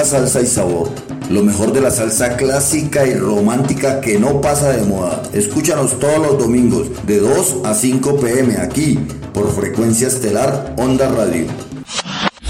salsa y sabor. Lo mejor de la salsa clásica y romántica que no pasa de moda. Escúchanos todos los domingos de 2 a 5 p.m. aquí por Frecuencia Estelar Onda Radio.